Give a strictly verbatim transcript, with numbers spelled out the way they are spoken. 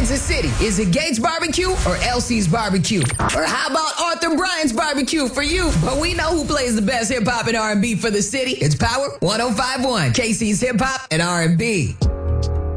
Kansas City? Is it Gates Barbecue or L C's Barbecue? Or how about Arthur Bryant's Barbecue for you? But we know who plays the best hip hop and R and B for the city. It's Power one oh five point one, K C's Hip Hop and R and B.